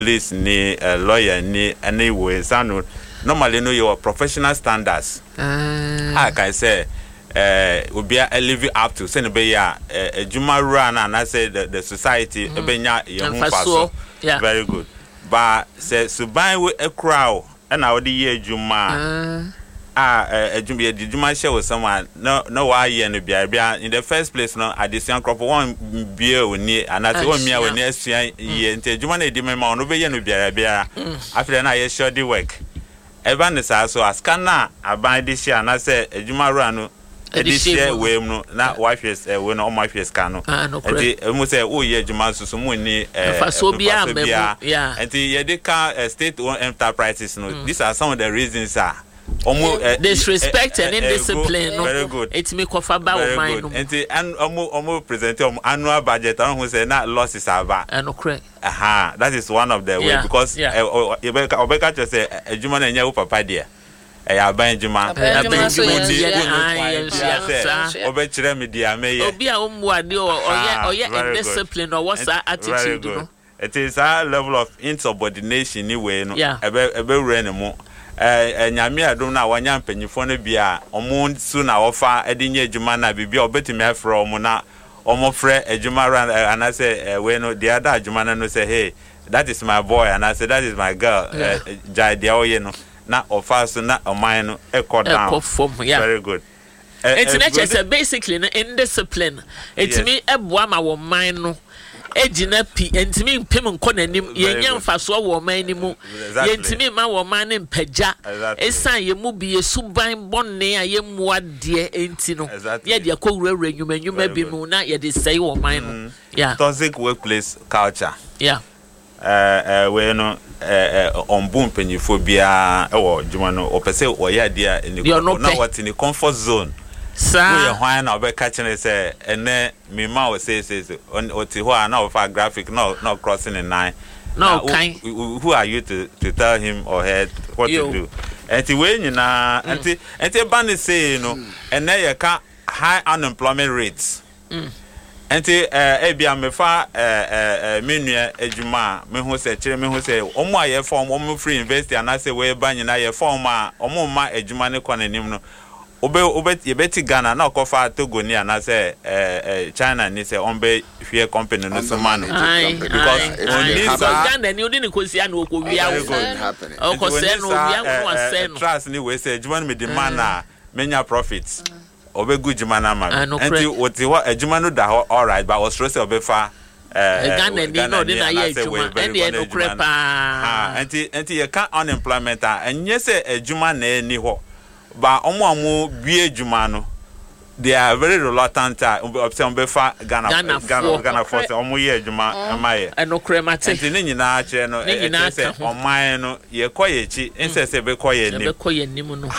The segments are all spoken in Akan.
police ni lawyer ni anyway sano normally no your professional standards I can say obia live up to say no be ya ejuma run and I say the society ebenya yehu very good but say suban we crowd and I would year ejuma ejuma share with someone no why ye no bia in the first place no addition crop one beer we ni and I say one me we next year nti ejuma na edi mema no be ye no bia after na ye sure the work ever is also as kana aban this year and I say ejuma run no this year we no na wife is we no my face can no and we say oh yeah ejuma so mu ni so bia and ye dey can state owned enterprises no these are some of the reasons disrespect and indiscipline no very good it me kofa ba o mind no and omo present annual budget and who say na losses aba no correct that is one of the way because obeka just say ejuma na nya wo papa dia aban ejuma obekire me dia meye obi a omuade oye indiscipline or what's that attitude no it is a level of insubordination ni we no ebe wure ne mu nyame adom na wanya mpanyifo no bia omo su na wofa edinye ejuma na bibia obetimi afro omo na omo frɛ ejuma ran and I say we no the other ejuma no say hey that is my boy and I say that is my girl jai dia oye no na ofa so na oman no ekɔ down very good it's not basically indiscipline it me eboa ma wo man no ejina pi entimi mpem nko nanim yenya mfaso wo man ni mu yentimi ma wo man ne mpagya esan ye mu bi yesuban bonne a ye mu ade enti no ye de akowura nwuma bi mu na ye de sei wo man no toxic workplace culture we no on boom penifobia wo djuma no opese wo ya dia ni na what in the comfort zone we why na be catching say ene me ma we say on oti ho na of graphic no crossing the line no kind who are you to tell him or her what to do enti we nyina enti ban say no ene ye ka high unemployment rates enti bia me fa menua ejuma me ho se kire me ho se omo aye form omo free university and I say we ban nyina ye form a omo ma ejuma ne konanim no obe yebeti Ghana na okofa Togo ni na say China ni say ombe hwe company no so man because only Ghana ni odi ni kosia na okowia wo okose no wia wo ase no trust ni we say ejuma me demand na menya profits obe good juma na ma enti oti wa ejuma no da all right but was stress obe fa Ghana ni no dey na ye ejuma and dey no crepa enti ye can unemployment and yes ejuma na eni ho ba omo bie ejuma no they are very reluctant option be fa Ghana force omo ye ejuma amaye no cremate enti ni nyina kire no say oman no ye koye chi insese be koye nim no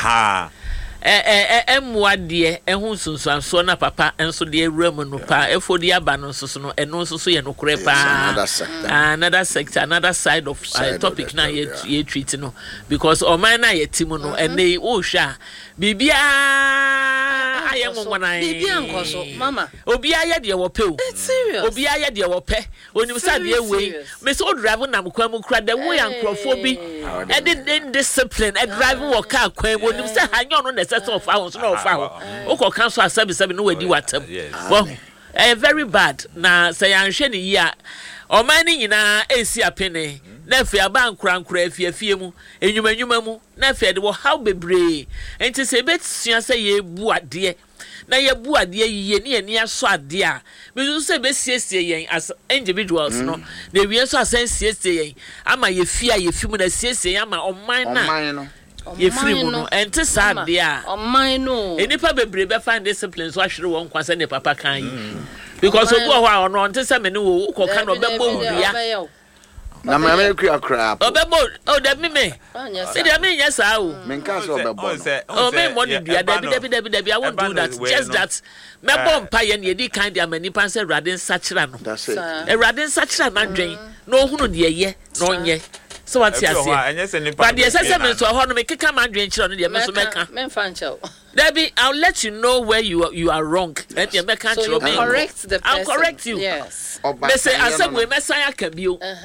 emuade ehun sunsuanso na papa enso de ewura no pa efodi aba no nso no eno nso ye no kure pa another sector another side of topic na ye treat no because o man na ye timu no ene o hwa bibia ayemwona bibia nkoso mama obi aye de wo pe o obi aye de wo pe onim sa de we me so drive na mkwa mu kra de wo yankrofo bi e de discipline e drive wo car kwan onim sa hanyo no set of hours no of hour o cancel asabi no wadi watam well very bad na say anhwe ne yi a o man ni nyina esi apene na fi aba nkura afie mu enwuma mu na fi de wo how bebre enti se betua se ye bu ade na ye bu ade yiye ne ani aso ade a me se be siesie yen as individuals no na wie so asan siesie yen ama ye fi a ye fi mu na siesie ama o man na ye free mu no enti sad dia o man no enipa bebre be find discipline so ahwere won kwase ne papa kan because obu ho a ono enti se me ne wo ukoka no be bo wia na me kra obebo o da me se dia me nya sa o me nka so obebo o me mo ni dia dabi I won't do that just that me bom pa ye ne di kan dia mani pan se radin sachira no radin sachira na dwen no hunu de ye no nye so what you say but the assessment so ho no me keka ma dwen chiro no de me so meka me fan chao Debbie, I'll let you know where you are wrong. Let you correct the person. I'll correct you. Yes. They say, I said, we messiah can be.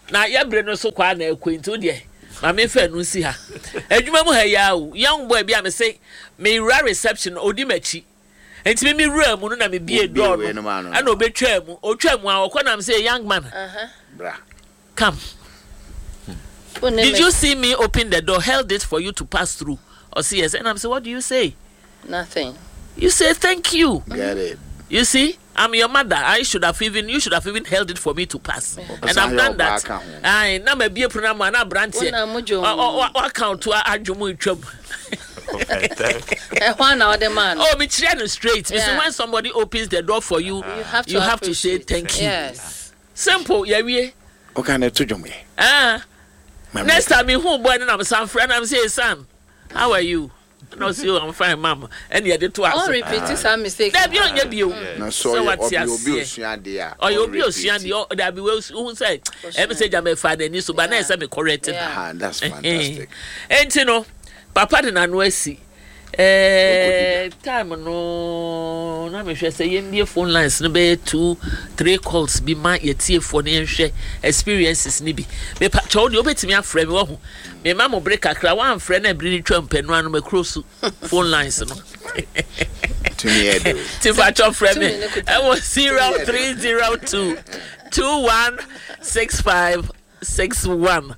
na ya bre no so kwa na ekwento de ma me fa no si ha adwuma mu ha ya o young boy bi am say me ra reception odi machi enti me wura mu no na me bie door no ana obetwa mu otwa mu a okọ na me say young man bra come. Did you see me open the door, held it for you to pass through? Or see yes? And I'm saying, what do you say? Nothing. You say thank you. Get it. You see, I'm your mother. You should have even held it for me to pass. And I've done that. I na me be program na branch. What count to ajumu trouble. Oh, me try straight. Yeah. When somebody opens the door for you, you have to say thank you. Yes. Simple, yeah, we. Okay, na to jom. Next time me who boy and I'm some friend, I'm saying, son, how are you? No, see you, I'm fine, mama. And you did to us. Don't repeat some mistake. That you. No, so what's your bill? Or your bill, that be well, who say, every say I'm a father, and you so banana, I'm corrected. That's fantastic. And you know, Papa didn't know see. Time no na me hwe say yem phone lines no be 2-3 calls be ma yetie phone yen hwe experiences ni bi me pa cho de obetimi afre me wo ho me ma mo break akra wan frɛ na bri ni twampa no anu me cross phone lines no to me edo ti fa cho frɛ me I was 0302 216561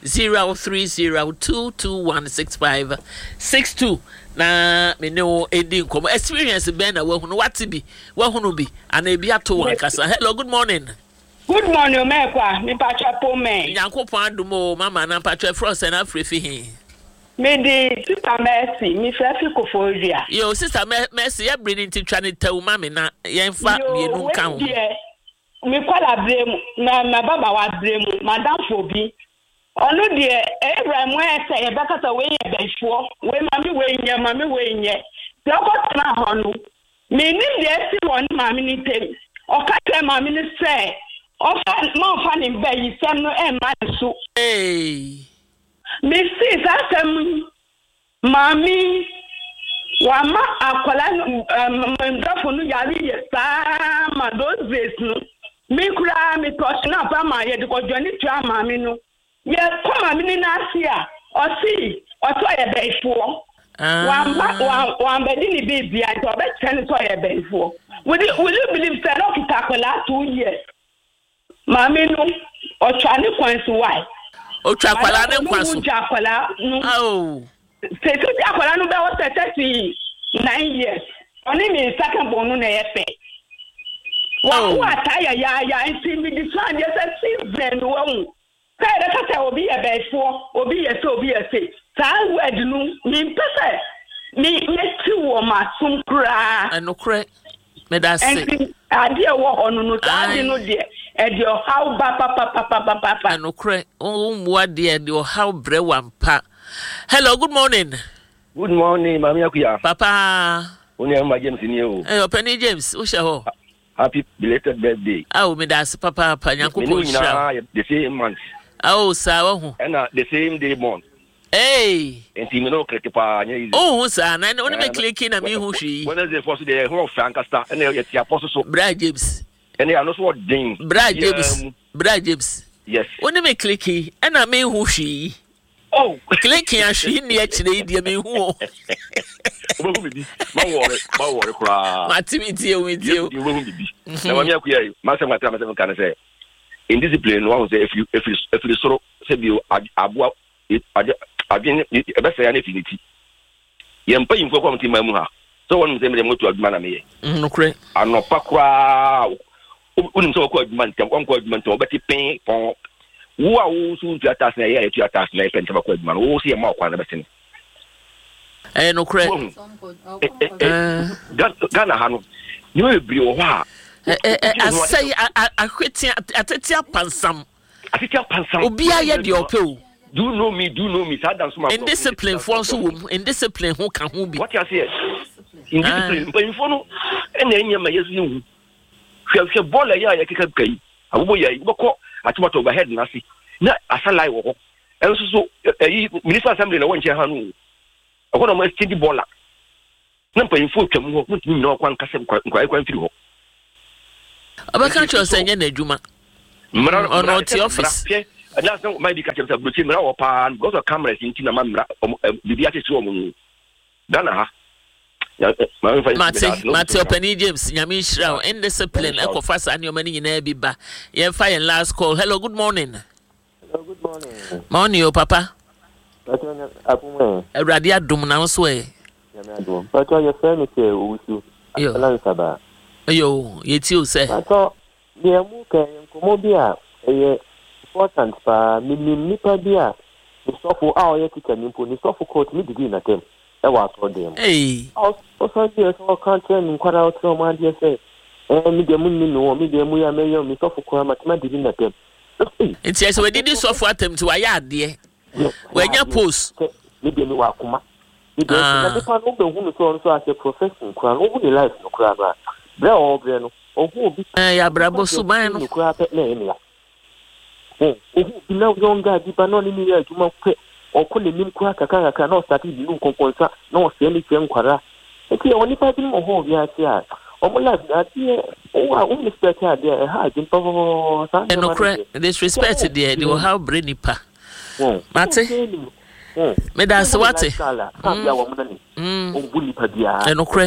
0302216562 na me no edi nkomo experience ben na wahu no wati bi wahu no bi ana bi ato wankasa. Hello, good morning. Good morning, Mekwa. Me pacha po me. Yankopon adumo mama na pacha frost na afrefi hi. Me di sister Mercy, me frefi Koforia. Yo sister Mercy, ya bring into twa ne tawu mama na yemfa mienu kan ho. Me kwala bremu na baba wa bremu madam Fobi. Onu de Abraham we say e bekata we ye befo we mami we nye lokot na honu me ni de si won mami ni tem o ka tell mami ni say o fa ni be yi sem no e ma so me si sa sem mami wa ma akola ndafo no yari ye sa ma those days no me kura me toshna pa ma ye de ko joni twa mami no ye come me na sia o si o to ye beifo wan be ni baby I to be ten to ye beifo will you believe that o kitakola 2 years mami no o twa ni kwansu why o twa kwala ne kwansu oh se to akola no be o 39 years oni mi second bonu na ye pe wa ataya ya nti mi define ye say season wo say the kata obi e befo obi ye say obi ye say saa word no mi pese mi ti wo masum kra anokre me da say ade wo hono no ade no de e de how ba pa anokre mu ade de how bre wampa. Hello, good morning. Good morning, mami akuya. Papa oni am James ni o Penny James wo she ho. Happy belated birthday. Me da say papa nyankopon shira the same month. Sa wo and the same day month. Hey. And me no click pa nya easy. Sa na oni me clicking na me hu hwi. When the first day who Frankasta and the apostle so. Bra James. And they are not what ding. Bra James. Yes. Oni me clicking and na me hu hwi. Oh, clicking a hwi ni a chire dia me hu. Ma worry kra. Matimiti o with you. You will be. Na mami akuya, ma say kan say. In discipline, one say if you soro say you abua adwen e be say na finity. Ye mpa yimfo kwa mtima mu ha. So one say me dem to aduma na me ye. Nokre. Anopa kra. Unim so kwa aduma ntam kwa aduma ntam obeti pen pon. Wo a wo so tu atas na ye tu atas na pen ntam kwa aduma. Wo see ma kwa na betene. Nokre. Gana ha no. You will be o ha. I say atetia pansam. Obia ye de opeo. Do know me. In discipline for so in discipline who can who be. What you say? In discipline, but in fono and any my yes you. She ball ya kika kai. Abubo ya boko atuma overhead na si. Na asala wo. And so minister assembly na wonche ha no. Akono ma steady baller. Na mpa info twam ho, mutumi na okwan kase kwa firi ho. Abaka cho senye na adwuma. On the office. And that's not my catch of Bruce or Pan, because of cameras in Tinamamra, the Diatis woman. Dana. Matthew Penny James, Yamishra, indiscipline, Ecofas, and your money in Ebiba. You're fine, last call. Hello, good morning. Hello, good morning. Morning, Papa. A radia dum now sway. But your friend is here with you. Yo, it's you say. I thought the Amuka and Comobia, a important for Nipa Bia, the stuff for our kitchen, the stuff for court, me begin at them. That was for them. Hey, also, yes, all country and quite out so my dear say, and me the moon, no, me the Muya Mayor, me stuff for Kuramata begin at them. It's yes, we did this for them to a yard, dear. When you post, maybe no Akuma. The people who so as a profession, crown over the life no crab. They're all Breno, or who be a bravo subman, no crab at Nania. Oh, who now young guy, deep and on in the air to mock or could the new crack a car cannot start in the composer, no silly young quara. If you only fighting a whole year, or more like that, oh, I only expect her there a hard in Pavo. And no crack, disrespected, dear, they will have brainy pa. Mate. Me da se wate. No cre.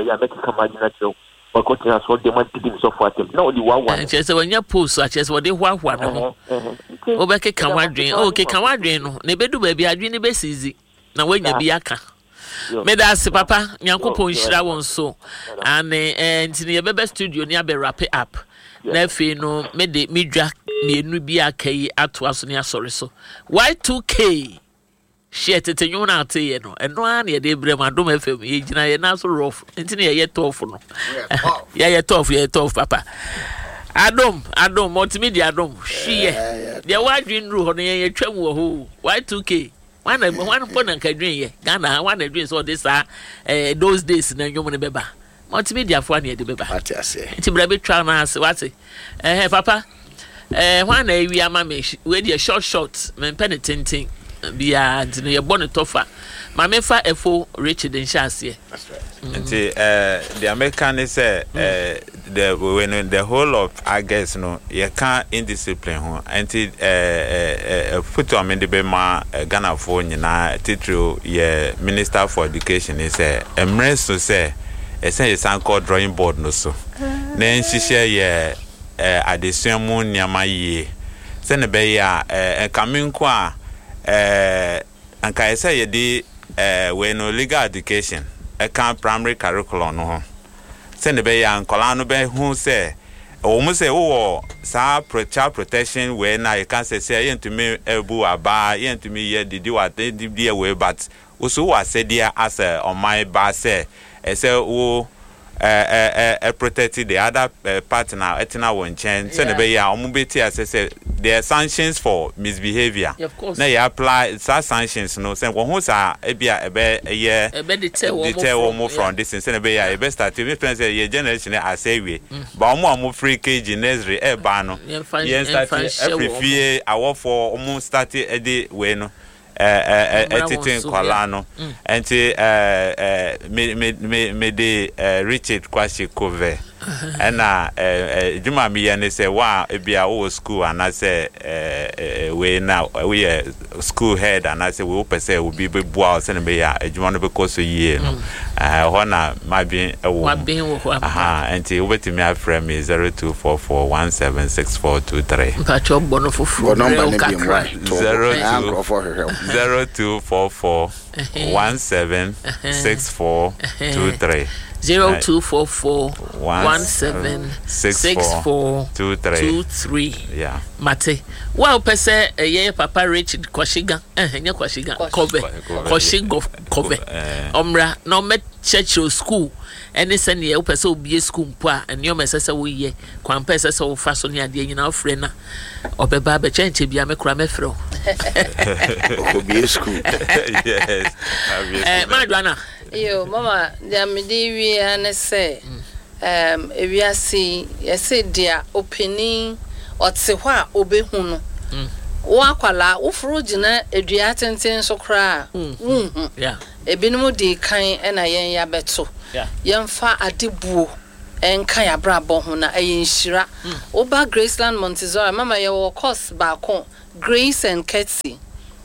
Chese when you post chese what dey hwahwa no. Obeke kan wadwen. Okay, kan wadwen no. Ne bedu ba bia adwen ne be sizi. Na wanya bi aka. Me da se papa, Nyankopon hira won so. Ane ntini ye bebe studio ni abe wrap it up. Na fe no me de midwa mienu bi akai ato aso ne asore so. Y2K share tete nyona ate ye no eno an ye de brem adom fm ye gina ye na so rough ntini ye tough no ye tough papa adom multimedia adom hwie de wadwin ru ho no ye twam wo ho Y2K one pon an kadwin ye Ghana one adwin so this those days na nwom ne beba multimedia fo an ye de beba nti bra be twa na ase wate papa one wi ama me we de short men penitenting bia ntino ye bone tofa ma me fa efo Richard Nshase. That's right. Nti the American is the whole of August no you can't indiscipline ho nti put am in the be ma Ghana for nyina titro ye Minister for Education is emre so say esen san called drawing board no so na nhihye ye adesua mu nyama yie se ne be ya kaminko a anka esa ye di we no legal education can primary curriculum no se ne be ya nkola no be hu se o mu se wo sa child protection we na you can say yentumi ebu aba yentumi ye didi what didi we but also was said there as on my ba say wo protected the other partner etina won chen se ne be ya omu beti say there are sanctions for misbehavior. Yeah, of course. Now you apply sanctions no say won sa ebia deter more from this say be ya be start me friends say generation as say we but omo free kg nursery e ba no ye start every fear our for omo start e dey we no editing kwala no enti me de Richard Kwashi Kove na juma mi ye ne say wa ebia wo school and I say we now we school head and I say we hope say we be bua say be ya juma no be course year no ho na ma bin wo enti we betimi afrɛ me 0244176423 mpacho bono fufu number ne bi mo 0244176423 0244176423 yeah mate well pese ye papa Richard Kwashiga nya Kwashiga Kove omra no me church school any send ye pese obi school mpo a enyo mesese wo ye kwan pese se wo fa so ne ade nyina ofre na obeba be chenche bia me kura me frɛ obi school yes madwana yo mama dia me di wi ane se ewiase yese dia opini otse ho a obehu no wo akwala wo furu gina edua tenten so kra yeah ebinum di kan na yen ya beto yemfa adebuo enka ya brabo ho na ayenhyira oba Graceland Montessori mama ye wo course ba ko Grace and Ketsy.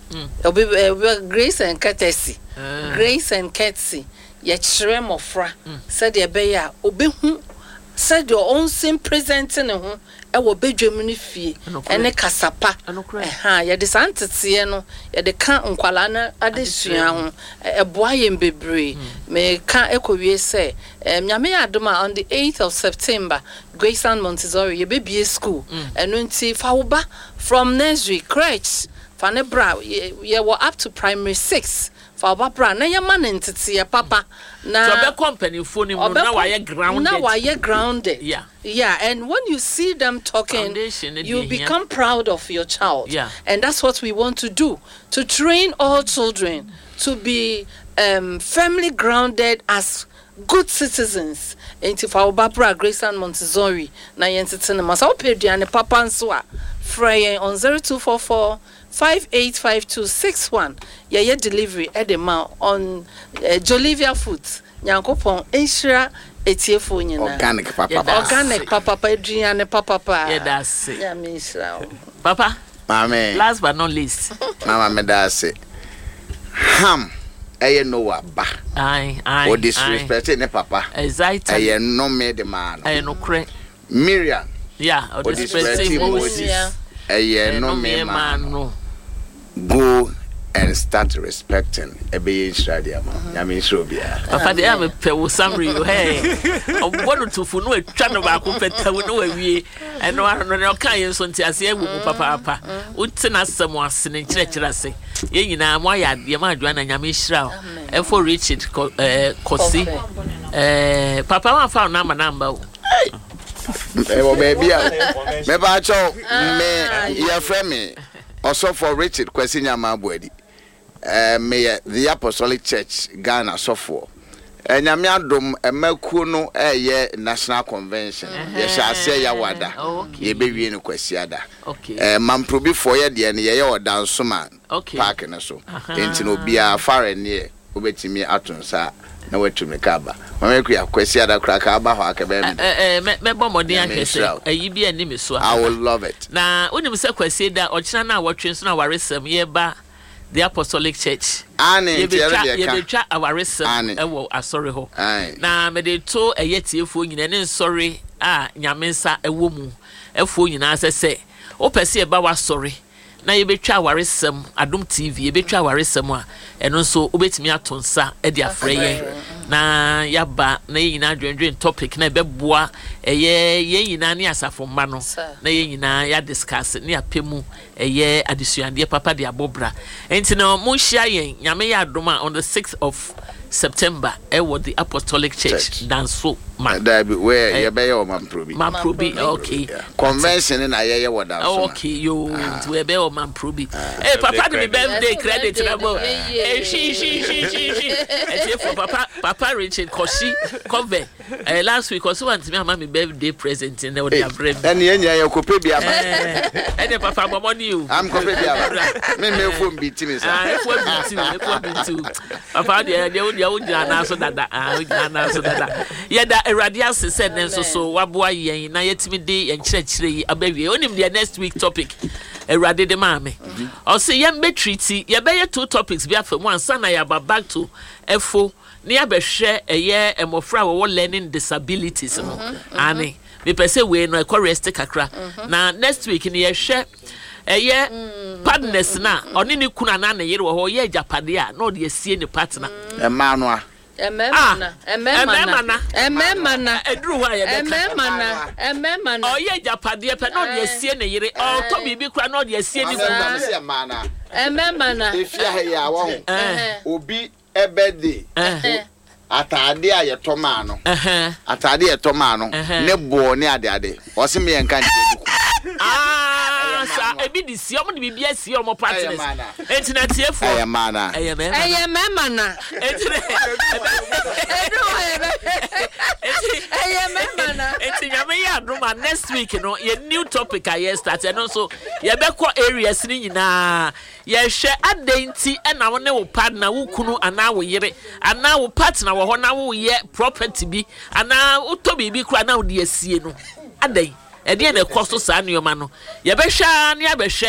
Grace and Courtesy. Grace and Ketsy. Yet Shrem of Fra said the Beya, Obehu said your own same presenting a home. I will be Germany fee and a casapa. Ya the Santa Sieno, ya the Count Unqualana, Addition, a boy in Bebre. May can't echo ye say, Yame Aduma on the 8th of September, Grace and Montessori, your baby school, and Nunti Fauba from nursery, crèche, Fanebra, ye were up to primary 6. For Barbara, na your man into see papa. Now, so company phone now I grounded. Now I are grounded. Yeah, and when you see them talking, you become proud of your child. Yeah, and that's what we want to do, to train all children to be firmly grounded as good citizens. Into for Barbara, Grace and Montessori, na yentetene masa opediane papa nso Frey on 0244 585261. Yeah, delivery at the mount on Jolivia Foods. Yankopon Inshira Etiefo nyina. Organic papa. Organic papa Adrian papa. Yeah, that's it. Yeah, Miss Papa. Mama. Last but not least. Mama me that's it. Ham. Aye no wa ba. Aye. O disrespect ne papa. Exactly. Aye no me the man. Aye no cre. Miriam. Yeah, o disrespect Moses. Aye no me man. No. Go and start respecting Ebe Israel. I mean, so be. Papa, they have a pew summary. Hey, one to for no channel back with a no away. And no, I don't know. Can so to say, Papa, Utina someone singing church. I say, you know, why I the Madran and Yamishra, and for Richard Cossy. Papa, I found number. Oh, baby, maybe I told me, your friend me. Also for Richard Kwesinya Mabwedi. May the Apostolic Church Ghana so for. And Yamiadum a Melkuno National Convention. Yes, I say Yawada. Ye baby in Kwesiada. Okay. Mamprobi for ye the ye or down Suman. Okay. Park and so. Intino be a far and near. Ubeti me atunsa. No way to make up. Mamma Kwesiada Krakaba Hakabem. I will love it. Now, when you say Kwesiada or China, what Trinsona Warism, ye ba the Apostolic Church. Annie, you be chat our resim. I sorry ho. Now, me de to a yeti phone and sorry. Nyamensa a woman. A phone as I say. O perceive about sorry. Na ye betwa waresem Adom TV ye betwa waresem a eno so obetimi atonsa e dia freye na yaba na ye nyina dwendwen topic na beboa ye nyina ne asafo mma no na ye nyina ya discuss ne apemu ye adesuande papa de abobra enti no mo hia yen nyame ya Adom on the 6th of September was the Apostolic Church Danso man. Where you be your Mamprobi. Okay. Convention in Aye Wada. Okay, you we be your Mamprobi. Hey, Papa, the birthday credit number. She. For Papa Richard Koshi cover. Last week also want me my birthday present in the bread. And you could pay and Papa Mamoni you. I'm could pay. Me phone beat me. Papa, yeah, that Radias said, and so Waboy, and I yet me day and church, a baby. Only the next week topic, a radi de mammy. I'll say, young be treaty, ya bear 2 topics, be for one son. I have back to F4 near be share a year and more flower learning disabilities. Annie, me per se, we no chorus take a crack. Now, next week in the share. Partners na oni ni kuna na na yere wo ye japadia na odi esie ni partner emmanwa ememana edru wa ye ememana o ye japadia pe na odi esie ne yere o to bibi kura na odi esie ni ememana efia he ya wo obi ebedi atade aye to ma no atade ye to ma no ne bo ne ade o se me enka sa ebi di si omo di bibia si omo partners internet efo ememana nyame ya Adom next week no ye new topic I start and also ye be ko areas ni nyina ye hwe adenti e na wo ne wo partner wo kunu ana wo yere ana wo partner wo ho na wo ye property bi ana wo to bibi kura na wo de asie no adai edi na cost sa nioma no ye be hwa na ye be hwe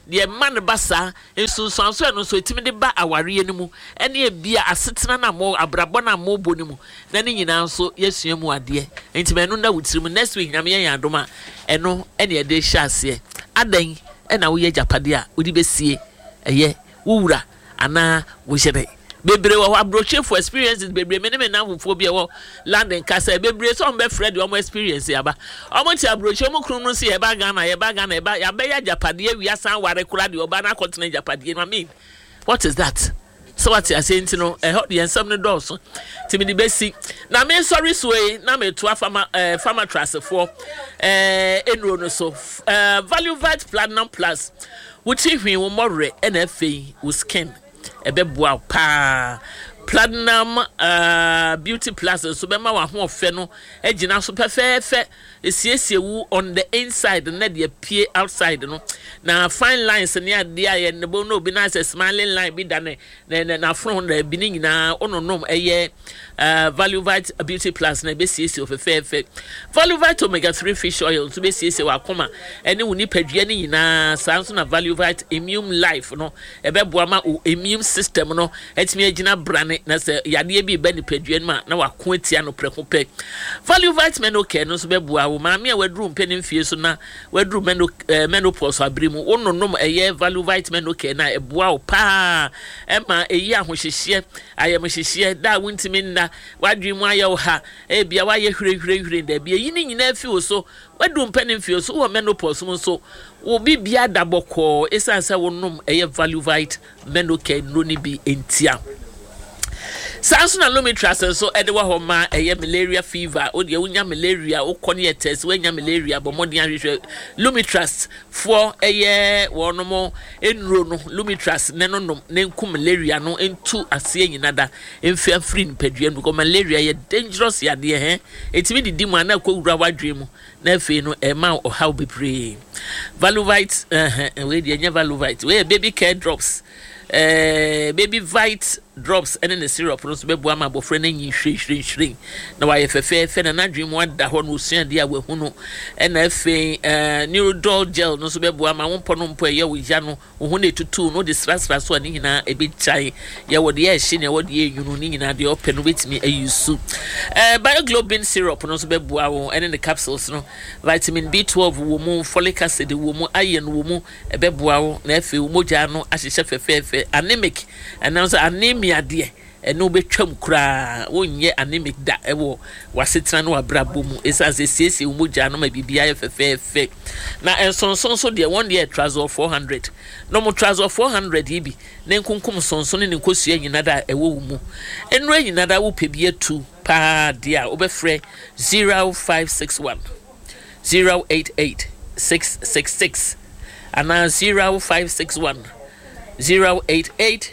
de man basa enso so no so etimi de ba aware no mu ene bia asetena na mo abrabɔ na mo bo no mu na ne nyina nso yesua mu ade enti me no na wutirim next week nyame yan adoma eno ene ye de hyase adan ena wo ye japade a wodi besie eye wura ana wo hyebe bebre wo abroche for experiences bebre me na wo bi wo London kasa bebre so on be Fred wo experience aba omo ti abroche mo kunu no se ye ba Ghana ya be ya japade wi asan ware kura de oba na continent japade no mean what is that so what you are saying no the ensam no do so ti me di besi na me sorry so na me to farmer trust for enro no so value vat platinum plus wuti hwi wo more NFA wo skin ebeboa pa platinum beauty plus so be ma wa ho ofe no agina so perfefe esiesie wu on the inside na de pie outside no na fine lines ne ade aye ne bo no bi na say smiling line bi da na front na bi ni nyina ononom eye value vit beauty plus na be siesie ofefe value vit omega 3 fish oil so be siesie wa koma ene woni padua ni nyina sanso na value vit immune life no ebeboa ma immune system no etimi agina brane na say yade bi ba ni padua ma na wa ko atia no preko pe value vitamin okay no so beboa wo ma me a wadru mpeni mfie so na wadru menopause abrimu ononom eye value vitamin okay na eboa wo pa ma eyi ahohyehye ayamhyehye da wontimi nna wadwemu aye wo ha bia wa ye hwehwehwehwe da bia yi ni nyina afi wo so wadru mpeni mfie so wo menopause mo so wo bibia daboko esansa wonom eye value vitamin okay no ni bi entia Samson and Lumitras so Edwa Homa a malaria fever, or the unya malaria, or cornea test, when ya malaria, but more than Lumitras for a year, one no more in Rono, Lumitras, Nenon, Nenku malaria, no into a seeing another, in fair free pedian, because malaria, a dangerous ya dear, eh? It's really the demon, I could rawa dream, never no amount or how be pray. Valuvite, where the Valuvite, where baby care drops. Baby vite drops and then the syrup no so be boa ma bofre na nyi hwehwehwehwe na wa yefefe na dream one da ho no sua dia we hu no na afi neurodol gel no so be boa ma wonpo no mpo ye wo ya no hu na etutu no de strastra so ani nyina e bi chai ye wo de ye hye ne wo de ye yunu ni nyina de open no betimi ayusu bioglobin syrup no so be boa wo and the capsules no vitamin B12 wo mu folic acid wo mu iron wo mu e be boa wo na afi wo moja no ahyehye fefefe anemic and now anemia de eno betwam kura wonye anemic da ewo wasetena no abrabo mu esanse siesie wo moja no ma bibia ye fefefe na ensonson so de one year trouser 400 no mo trouser 400 yibi na nkunkum sonson ne nkosua nyina da ewo mu enro nyina da wo pebie 2 pa dia obefre 0561 088 666 ana 0561 088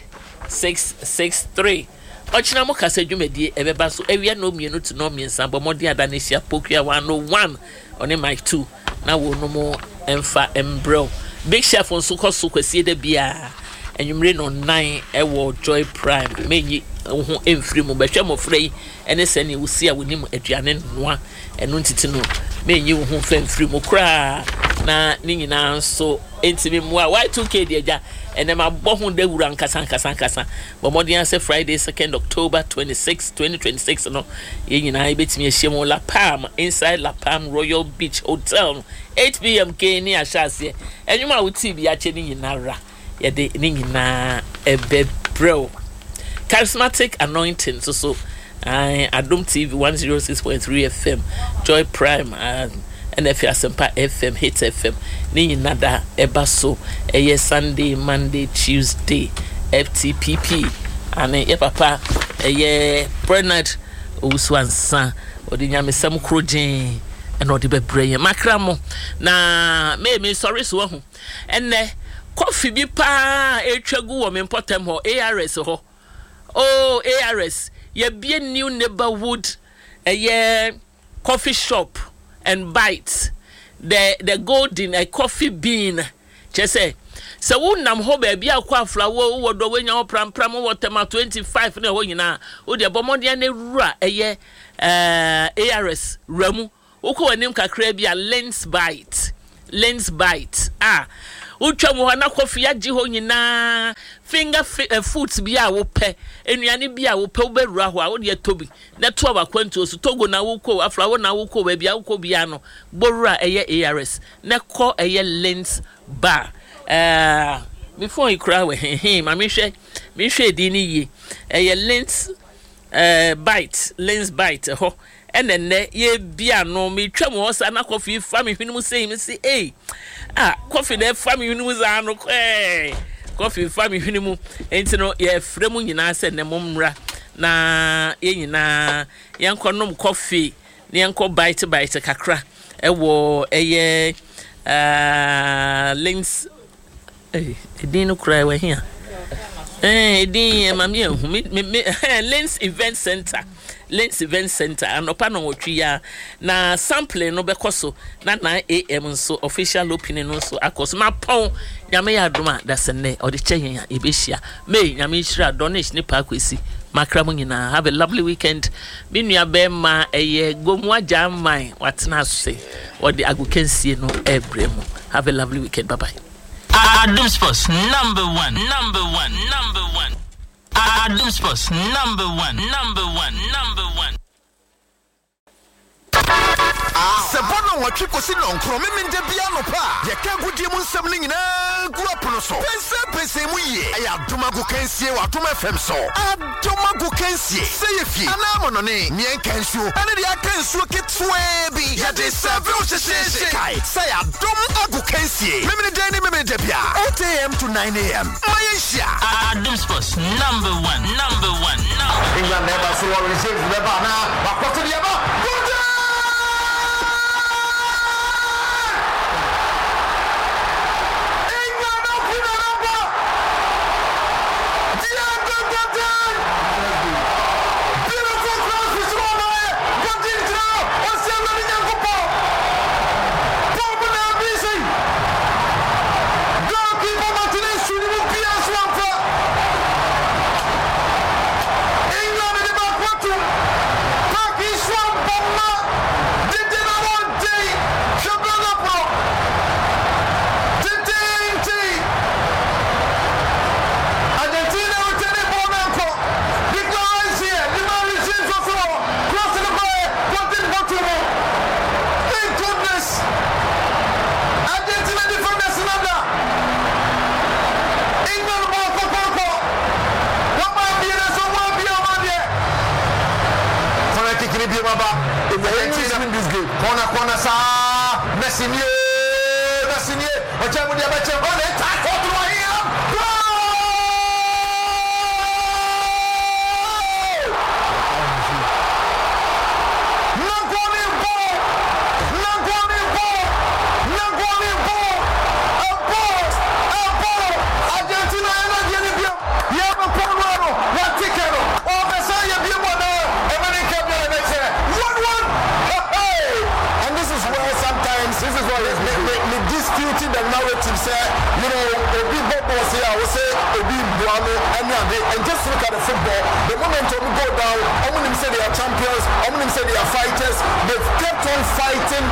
663 Ochina mo kasa dwumadi ebeba so awia no mienu to no miensa bomodi adanesia pokua 101 one mic 2 na wo no mo emfa embro big chef on so koso kwasie da bia enwumre no 9 ewo joy prime menyi ho emfiri mo betwa mo frei ene sene wusi a wonim aduane noa eno ntiti no menyi ho femfiri mo kra na ni nyina so entimi mo a y2k de agya ene ma bo ho da wura nkasa bomodi say Friday 2nd October 26 2026 no ye nyina ebetimi ahyem La Palm inside La Palm Royal Beach Hotel 8 p.m. k ni ahyase enwuma wuti bi ache ni nyina ra ye de ni nyina ebebro charismatic anointing so Adom TV 106.3 FM Joy Prime and Asempa FM Hit FM ni nada eba so eye Sunday Monday Tuesday FTPP ane ye papa eye Bernard Uswansa odi nyame sam krogen eno de bebreye makramo na me sorry so ho enne coffee bi pa etwagu wo me potem ho ARS ho oh ARS ye be new neighborhood coffee shop and bites the golden a coffee bean just say so wonam ho ba bia kwa flower wo do wenya ho pram wo tema 25 na ho nyina wo de bomodia na rura ARS ramu wo ko anim kakra bia lens bite utwa mu na coffee agye ho nyina finger foods bi a wo pɛ enuane bi a wo pɛ wo bewura ho a wo de tobi na to abakwantu so togo na wo ko afra wo na wo ko ba bia wo ko bia no borura eye ARS na ko eye lens bar before you cry we ma me hwɛ di ni ye eye lens bite ho enene ye bia no me twam ho sa na coffee fa me hwenu mu sei me say coffee na fa me hwenu mu za no coffee fa me hwenu mu enti no ye frɛ mu nyina sɛ ne momra na ye nyina yanko nom coffee ne yanko bite kakra ewo eye links edin no kra we hia edin mami ehu me Lens Event Center anopa no wotwi ya na sample no bekoso na 9 am so official opening no so akoso ma pon nyame ya adoma da sene odi kyenyen ya ebehia me nyame hira donation ni pa kwesi makra mu nyina. Have a lovely weekend. Minua be ma eye gomu aja man watena so odi agukensie no ebremu. Have a lovely weekend. Bye bye. Adum Sports number one. Adum Sports number one. Sebono watwi kosi no nkro memende bia no pa ye ka gudie mu nsam ni nyina gu apono so pese mu ye aya domago kansie wa dom FM so adomago kansie sey fi ana mo no ne nyen kansuo ane de akansuo ketwe bi ya de serve o sheshe kai say adom ago kansie memende bia 8 am to 9 am mayesha Adum Sports number one. England never so we receive never na bakoto dia ba corner sa Messinye ojamu dia bache ole tackle through here Nagoni ball Argentina ena dieni bia yaba kwano wa tikero o besa ye bia bona America bia beche 1-1 and this is why me disputing the narrative say Obi Bobo say I will say Obi Buano and just look at the football the moment we go down Omunim say they are champions Omunim say they are fighters they've kept on fighting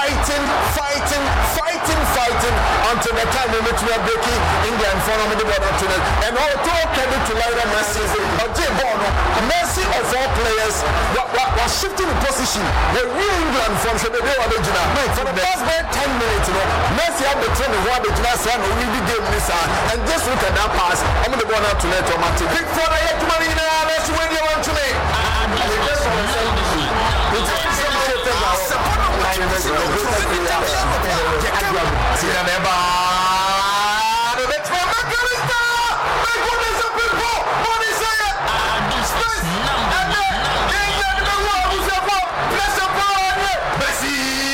until the time in which we are breaking India in front of the border tunnel and all credit to Lionel Messi Messi of all players was shifting the position the real England from the original for the first 10 minutes Messi had the turn of what the last one we did game this and just look at that pass I'm going to go out to let Omati big for the money now let's win your